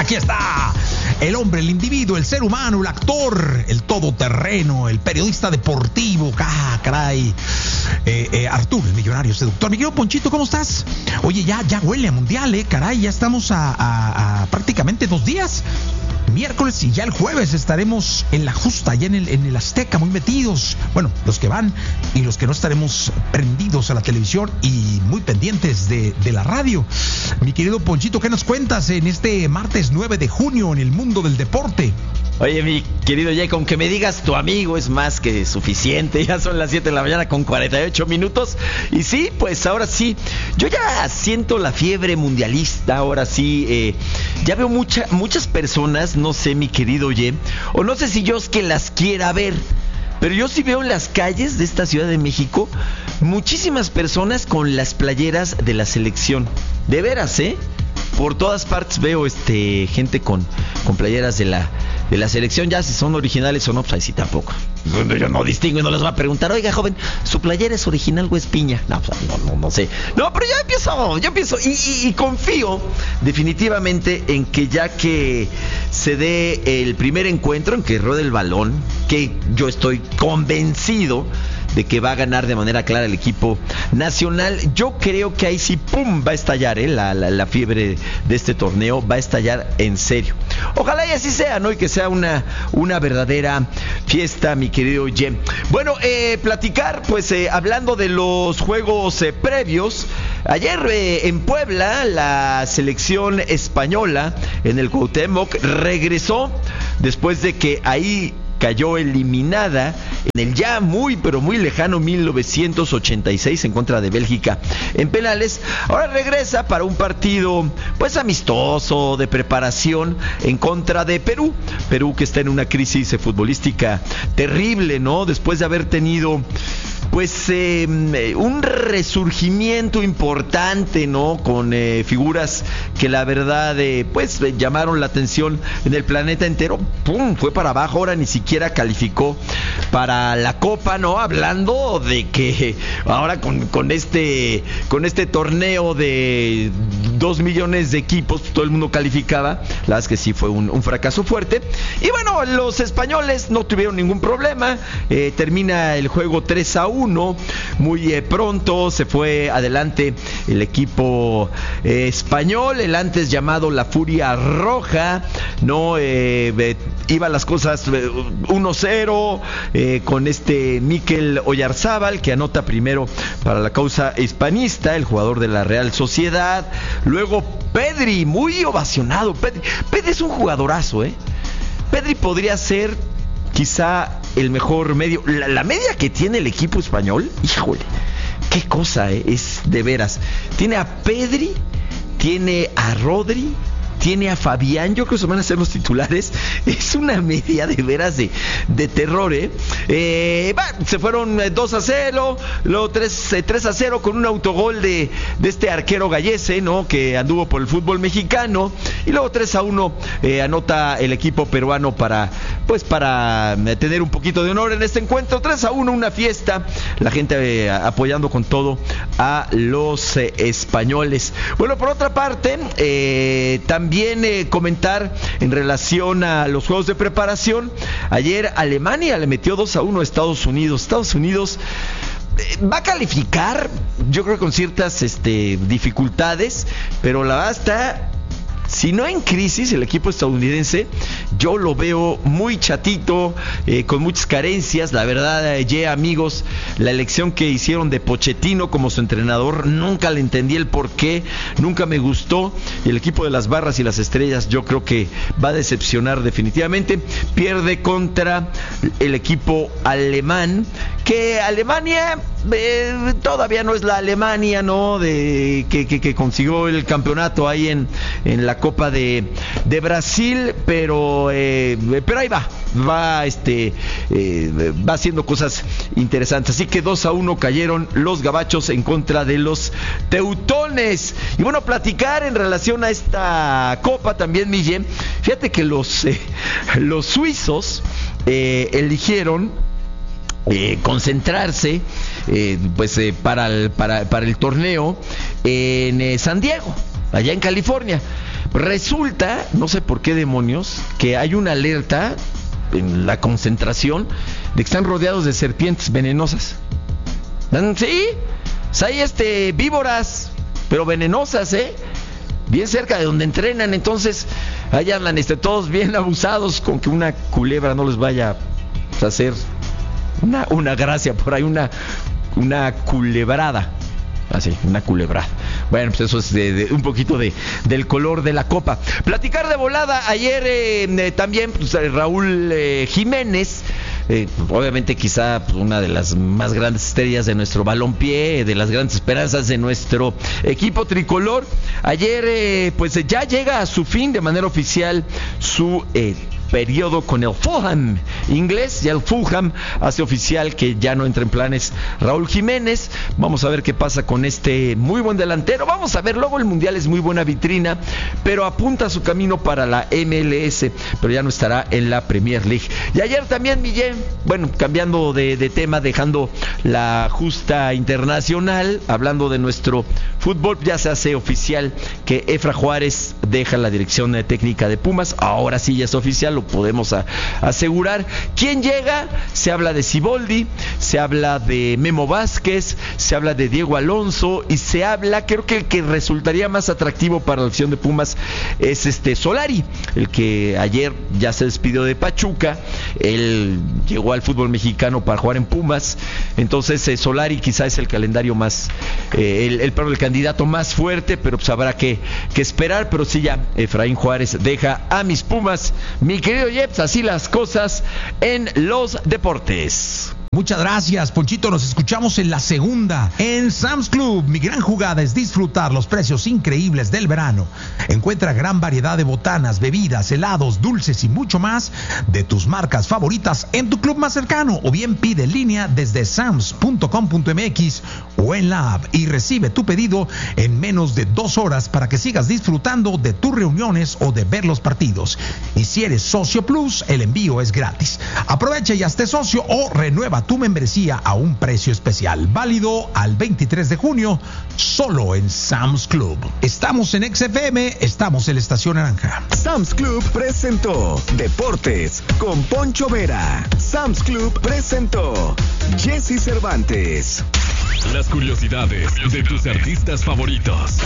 Aquí está el hombre, el individuo, el ser humano, el actor, el todoterreno, el periodista deportivo. Caray. Arturo, el millonario seductor. Mi querido Ponchito, ¿cómo estás? Oye, ya huele a mundial, caray, ya estamos a prácticamente 2 días. Miércoles y ya el jueves estaremos en la justa, ya en el Azteca, muy metidos. Bueno, los que van y los que no, estaremos prendidos a la televisión y muy pendientes de la radio. Mi querido Ponchito, ¿qué nos cuentas en este martes 9 de junio en el mundo del deporte? Oye, mi querido Jay, con que me digas tu amigo es más que suficiente. Ya son las 7 de la mañana con 48 minutos. Y sí, pues ahora sí, yo ya siento la fiebre mundialista. Ahora sí, ya veo muchas personas, no sé, mi querido Jay, o no sé si yo es que las quiera ver, pero yo sí veo en las calles de esta Ciudad de México muchísimas personas con las playeras de la selección. De veras, por todas partes veo gente con playeras de la selección. Ya si son originales o no, pues ahí sí tampoco. Yo no distingo y no les voy a preguntar, oiga, joven, ¿su playera es original o es piña? No, pues no sé. No, pero yo empiezo y confío definitivamente en que ya que se dé el primer encuentro, en que ruede el balón, que yo estoy convencido de que va a ganar de manera clara el equipo nacional. Yo creo que ahí sí, ¡pum!, va a estallar, la fiebre de este torneo, va a estallar en serio. Ojalá y así sea, ¿no? Y que sea una verdadera fiesta, mi querido Jem. Bueno, platicar, pues, hablando de los juegos previos. Ayer en Puebla, la selección española en el Cuauhtémoc regresó después de que ahí cayó eliminada en el ya muy pero muy lejano 1986 en contra de Bélgica en penales. Ahora regresa para un partido pues amistoso de preparación en contra de Perú que está en una crisis futbolística terrible, ¿no? Después de haber tenido pues un resurgimiento importante, ¿no? Con figuras que la verdad pues llamaron la atención en el planeta entero. ¡Pum! Fue para abajo, ahora ni siquiera calificó para la Copa, ¿no? Hablando de que ahora con este torneo de 2 millones de equipos, todo el mundo calificaba. La verdad es que sí fue un fracaso fuerte. Y bueno, los españoles no tuvieron ningún problema. Termina el juego 3-1. Muy pronto se fue adelante el equipo español, el antes llamado la Furia Roja, ¿no? Iban las cosas 1-0 con Mikel Oyarzábal, que anota primero para la causa hispanista, el jugador de la Real Sociedad. Luego Pedri, muy ovacionado. Pedri es un jugadorazo, Pedri podría ser quizá el mejor medio. La media que tiene el equipo español, híjole, qué cosa, es de veras. Tiene a Pedri, tiene a Rodri, tiene a Fabián, yo creo que van a ser los titulares. Es una media de veras de terror, se fueron 2-0, luego 3-0 con un autogol de este arquero Gallese, ¿no? Que anduvo por el fútbol mexicano, y luego 3-1 anota el equipo peruano para tener un poquito de honor en este encuentro. 3-1, una fiesta, la gente apoyando con todo a los españoles. Bueno, por otra parte, también comentar en relación a los juegos de preparación. Ayer Alemania le metió 2-1 a Estados Unidos. Estados Unidos va a calificar, yo creo, con ciertas dificultades, pero la verdad está, si no en crisis, el equipo estadounidense. Yo lo veo muy chatito, con muchas carencias. La verdad, amigos, la elección que hicieron de Pochettino como su entrenador, nunca le entendí el porqué, nunca me gustó. Y el equipo de las barras y las estrellas, yo creo que va a decepcionar definitivamente. Pierde contra el equipo alemán, que Alemania todavía no es la Alemania, ¿no? Que consiguió el campeonato ahí en la Copa de Brasil, pero ahí va haciendo cosas interesantes. Así que 2-1 cayeron los gabachos en contra de los teutones. Y bueno, platicar en relación a esta Copa también, Miguel. Fíjate que los suizos eligieron concentrarse para el torneo en San Diego, allá en California. Resulta, no sé por qué demonios, que hay una alerta en la concentración de que están rodeados de serpientes venenosas. Sí, hay víboras, pero venenosas, bien cerca de donde entrenan. Entonces ahí andan todos bien abusados con que una culebra no les vaya a hacer una gracia por ahí, una culebrada. Así, una culebra. Bueno, pues eso es un poquito del color de la copa. Platicar de volada. Ayer también pues, Raúl Jiménez, obviamente quizá pues, una de las más grandes estrellas de nuestro balompié, de las grandes esperanzas de nuestro equipo tricolor. Ayer pues ya llega a su fin de manera oficial su periodo con el Fulham inglés. Ya el Fulham hace oficial que ya no entra en planes Raúl Jiménez. Vamos a ver qué pasa con este muy buen delantero. Vamos a ver, luego el Mundial es muy buena vitrina, pero apunta su camino para la MLS, pero ya no estará en la Premier League. Y ayer también Millén, bueno, cambiando de tema, dejando la justa internacional, hablando de nuestro fútbol, ya se hace oficial que Efra Juárez deja la dirección técnica de Pumas. Ahora sí ya es oficial, lo podemos asegurar. ¿Quién llega? Se habla de Siboldi, se habla de Memo Vázquez, se habla de Diego Alonso y se habla, creo que el que resultaría más atractivo para la opción de Pumas es Solari, el que ayer ya se despidió de Pachuca. Él llegó al fútbol mexicano para jugar en Pumas. Entonces Solari quizá es el calendario más el candidato más fuerte, pero pues habrá que esperar. Pero sí, ya Efraín Juárez deja a mis Pumas. Mi querido Jeps, así las cosas en los deportes. Muchas gracias, Ponchito. Nos escuchamos en la segunda. En Sam's Club, mi gran jugada es disfrutar los precios increíbles del verano. Encuentra gran variedad de botanas, bebidas, helados, dulces y mucho más de tus marcas favoritas en tu club más cercano, o bien pide en línea desde sams.com.mx o en la app y recibe tu pedido en menos de 2 horas para que sigas disfrutando de tus reuniones o de ver los partidos. Y si eres socio plus, el envío es gratis. Aprovecha y hazte socio o renueva tu membresía a un precio especial, válido al 23 de junio, solo en Sam's Club. Estamos en XFM, estamos en la Estación Naranja. Sam's Club presentó Deportes con Poncho Vera. Sam's Club presentó Jesse Cervantes. Las curiosidades de tus artistas favoritos.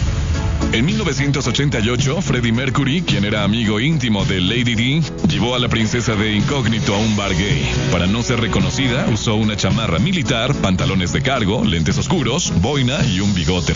En 1988, Freddie Mercury, quien era amigo íntimo de Lady Di, llevó a la princesa de incógnito a un bar gay. Para no ser reconocida, usó una chamarra militar, pantalones de cargo, lentes oscuros, boina y un bigote